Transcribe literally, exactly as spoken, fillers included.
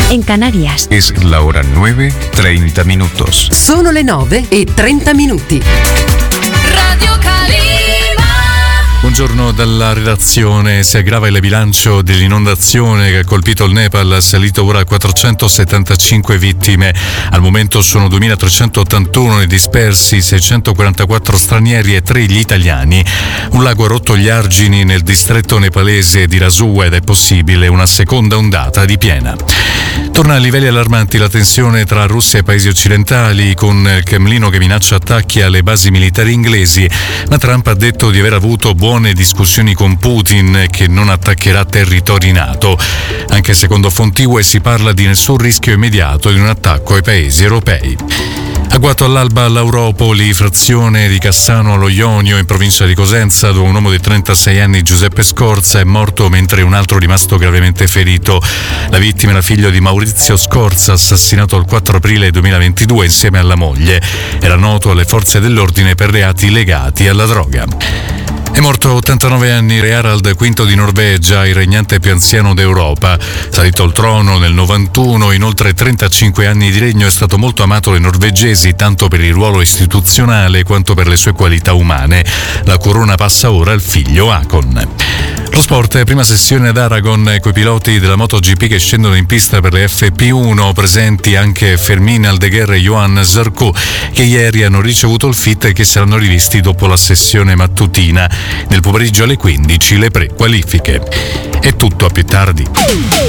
en Canarias. Es la hora nueve, treinta minutos. Sono le nove e trenta minuti. Radio Calima. Buongiorno dalla redazione. Si aggrava il bilancio dell'inondazione che ha colpito il Nepal, salito ora a quattrocentosettantacinque vittime. Al momento sono duemilatrecentottantuno i dispersi, seicentoquarantaquattro stranieri e tre gli italiani. Un lago ha rotto gli argini nel distretto nepalese di Rasua ed è possibile una seconda ondata di piena. Torna a livelli allarmanti la tensione tra Russia e paesi occidentali, con il Cremlino che minaccia attacchi alle basi militari inglesi, ma Trump ha detto di aver avuto buone discussioni con Putin, che non attaccherà territori NATO. Anche secondo fonti U E si parla di nessun rischio immediato di un attacco ai paesi europei. Agguato all'alba all'Auropoli, frazione di Cassano allo Ionio, in provincia di Cosenza, dove un uomo di trentasei anni, Giuseppe Scorza, è morto mentre un altro è rimasto gravemente ferito. La vittima era figlio di Maurizio Scorza, assassinato il quattro aprile duemilaventidue insieme alla moglie. Era noto alle forze dell'ordine per reati legati alla droga. È morto a ottantanove anni Re Harald quinto di Norvegia, il regnante più anziano d'Europa. Salito al trono nel novantuno, in oltre trentacinque anni di regno è stato molto amato dai norvegesi, tanto per il ruolo istituzionale quanto per le sue qualità umane. La corona passa ora al figlio Haakon. Lo sport, prima sessione ad Aragon coi piloti della MotoGP che scendono in pista per le F P uno, presenti anche Fermín Aldeguer e Johan Zarco, che ieri hanno ricevuto il fit e che saranno rivisti dopo la sessione mattutina. Nel pomeriggio alle quindici le pre-qualifiche. È tutto, a più tardi.